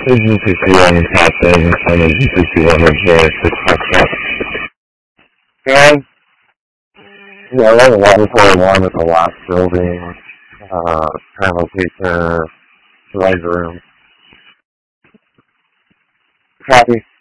This is GC1 passing from the GC1 Virginia 6 Foxtrot. Yeah, I have a laboratory one at the last building, kind of location, right room. Copy.